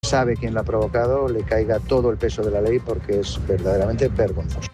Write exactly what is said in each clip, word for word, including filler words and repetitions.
sabe quién la ha provocado, le caiga todo el peso de la ley, porque es verdaderamente vergonzoso.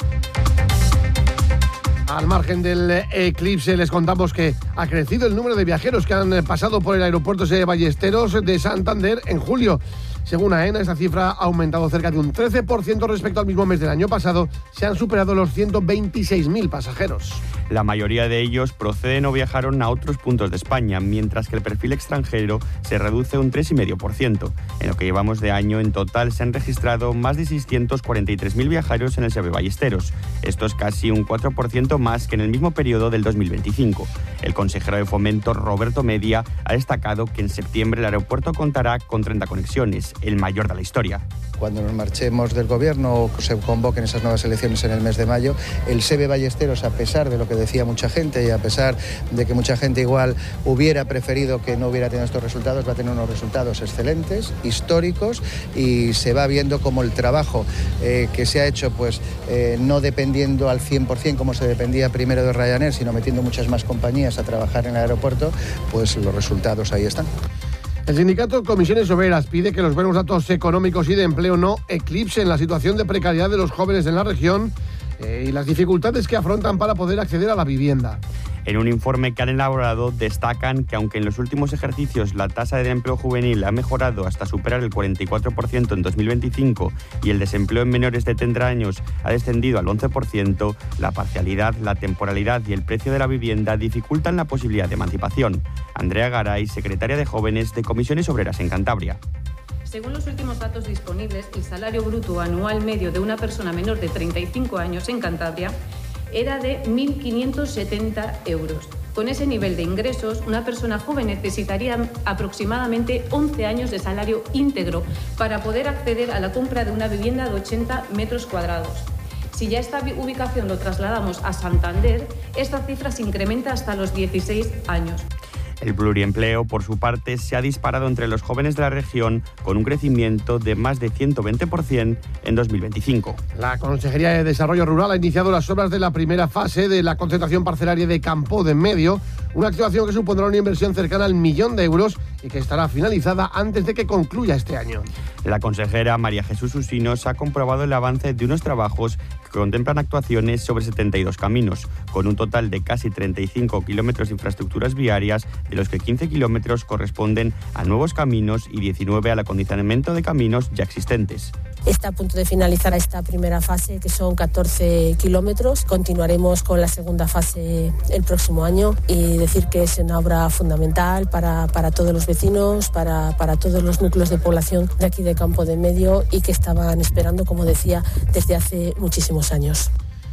Al margen del eclipse, les contamos que ha crecido el número de viajeros que han pasado por el aeropuerto de Ballesteros de Santander en julio. Según AENA, esta cifra ha aumentado cerca de un trece por ciento respecto al mismo mes del año pasado. Se han superado los ciento veintiséis mil pasajeros. La mayoría de ellos proceden o viajaron a otros puntos de España, mientras que el perfil extranjero se reduce un tres coma cinco por ciento. En lo que llevamos de año, en total se han registrado más de seiscientos cuarenta y tres mil viajeros en el S E B Ballesteros. Esto es casi un cuatro por ciento más que en el mismo periodo del dos mil veinticinco. El consejero de Fomento, Roberto Media, ha destacado que en septiembre el aeropuerto contará con treinta conexiones, el mayor de la historia. Cuando nos marchemos del gobierno o se convoquen esas nuevas elecciones en el mes de mayo, el S E B Ballesteros, a pesar de lo que decía mucha gente y a pesar de que mucha gente igual hubiera preferido que no hubiera tenido estos resultados, va a tener unos resultados excelentes, históricos, y se va viendo como el trabajo eh, que se ha hecho, pues eh, no dependiendo al cien por ciento como se dependía primero de Ryanair, sino metiendo muchas más compañías a trabajar en el aeropuerto, pues los resultados ahí están. El sindicato Comisiones Obreras pide que los buenos datos económicos y de empleo no eclipsen la situación de precariedad de los jóvenes en la región eh, y las dificultades que afrontan para poder acceder a la vivienda. En un informe que han elaborado, destacan que aunque en los últimos ejercicios la tasa de empleo juvenil ha mejorado hasta superar el cuarenta y cuatro por ciento en dos mil veinticinco y el desempleo en menores de treinta años ha descendido al once por ciento, la parcialidad, la temporalidad y el precio de la vivienda dificultan la posibilidad de emancipación. Andrea Garay, secretaria de Jóvenes de Comisiones Obreras en Cantabria. Según los últimos datos disponibles, el salario bruto anual medio de una persona menor de treinta y cinco años en Cantabria era de mil quinientos setenta euros. Con ese nivel de ingresos, una persona joven necesitaría aproximadamente once años de salario íntegro para poder acceder a la compra de una vivienda de ochenta metros cuadrados. Si ya esta ubicación lo trasladamos a Santander, esta cifra se incrementa hasta los dieciséis años. El pluriempleo, por su parte, se ha disparado entre los jóvenes de la región con un crecimiento de más de ciento veinte por ciento en dos mil veinticinco. La Consejería de Desarrollo Rural ha iniciado las obras de la primera fase de la concentración parcelaria de Campo de Medio, una actuación que supondrá una inversión cercana al millón de euros y que estará finalizada antes de que concluya este año. La consejera María Jesús Usinos ha comprobado el avance de unos trabajos que contemplan actuaciones sobre setenta y dos caminos, con un total de casi treinta y cinco kilómetros de infraestructuras viarias, de los que quince kilómetros corresponden a nuevos caminos y diecinueve al acondicionamiento de caminos ya existentes. Está a punto de finalizar esta primera fase, que son catorce kilómetros. Continuaremos con la segunda fase el próximo año y decir que es una obra fundamental para, para todos los vecinos, para, para todos los núcleos de población de aquí de Campo de Medio y que estaban esperando, como decía, desde hace muchísimos años.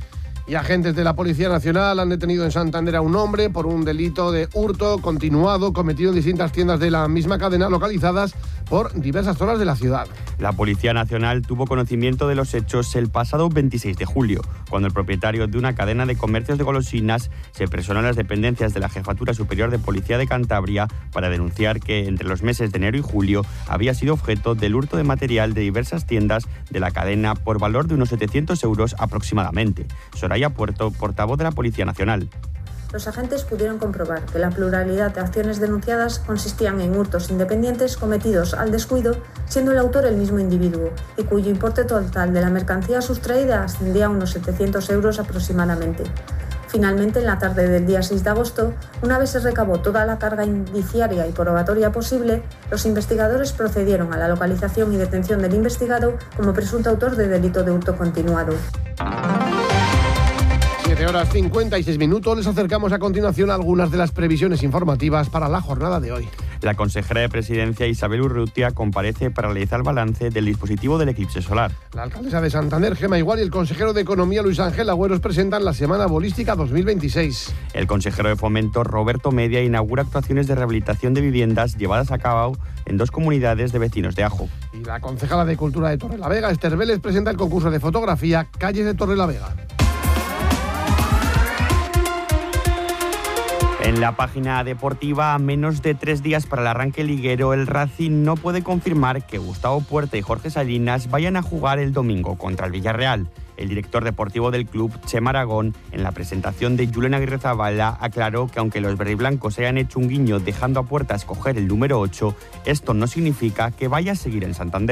Y agentes de la Policía Nacional han detenido en Santander a un hombre por un delito de hurto continuado cometido en distintas tiendas de la misma cadena localizadas por diversas zonas de la ciudad. La Policía Nacional tuvo conocimiento de los hechos el pasado veintiséis de julio, cuando el propietario de una cadena de comercios de golosinas se personó en las dependencias de la Jefatura Superior de Policía de Cantabria para denunciar que entre los meses de enero y julio había sido objeto del hurto de material de diversas tiendas de la cadena por valor de unos setecientos euros aproximadamente. Soraya Puerto, portavoz de la Policía Nacional. Los agentes pudieron comprobar que la pluralidad de acciones denunciadas consistían en hurtos independientes cometidos al descuido, siendo el autor el mismo individuo, y cuyo importe total de la mercancía sustraída ascendía a unos setecientos euros aproximadamente. Finalmente, en la tarde del día seis de agosto, una vez se recabó toda la carga indiciaria y probatoria posible, los investigadores procedieron a la localización y detención del investigado como presunto autor de delito de hurto continuado. siete horas cincuenta y seis minutos. Les acercamos a continuación algunas de las previsiones informativas para la jornada de hoy. La consejera de Presidencia, Isabel Urrutia, comparece para realizar el balance del dispositivo del eclipse solar. La alcaldesa de Santander, Gemma Igual, y el consejero de Economía, Luis Ángel Agüeros, presentan la Semana Bolística dos mil veintiséis. El consejero de Fomento, Roberto Media, inaugura actuaciones de rehabilitación de viviendas llevadas a cabo en dos comunidades de vecinos de Ajo. Y la concejala de Cultura de Torrelavega, Esther Vélez, presenta el concurso de fotografía Calles de Torrelavega. En la página deportiva, a menos de tres días para el arranque liguero, el Racing no puede confirmar que Gustavo Puerta y Jorge Salinas vayan a jugar el domingo contra el Villarreal. El director deportivo del club, Chema Aragón, en la presentación de Julen Aguirrezabala, aclaró que aunque los verdiblancos hayan hecho un guiño dejando a Puerta escoger el número ocho, esto no significa que vaya a seguir en Santander.